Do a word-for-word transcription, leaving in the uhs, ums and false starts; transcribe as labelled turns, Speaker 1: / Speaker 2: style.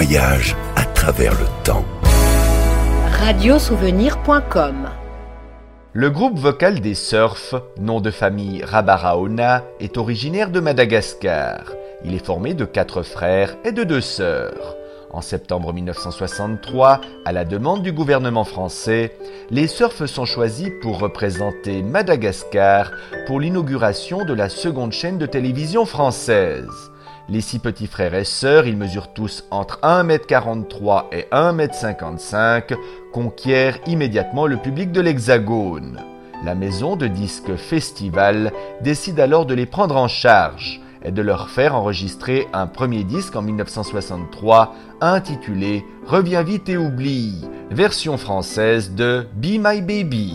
Speaker 1: voyage à travers le temps.
Speaker 2: radio souvenir point com.
Speaker 3: Le groupe vocal des Surfs, nom de famille Rabaraona, est originaire de Madagascar. Il est formé de quatre frères et de deux sœurs. En septembre mille neuf cent soixante-trois, à la demande du gouvernement français, les Surfs sont choisis pour représenter Madagascar pour l'inauguration de la seconde chaîne de télévision française. Les six petits frères et sœurs, ils mesurent tous entre un mètre quarante-trois et un mètre cinquante-cinq, conquièrent immédiatement le public de l'Hexagone. La maison de disques Festival décide alors de les prendre en charge et de leur faire enregistrer un premier disque en mille neuf cent soixante-trois intitulé « Reviens vite et oublie », version française de « Be My Baby ».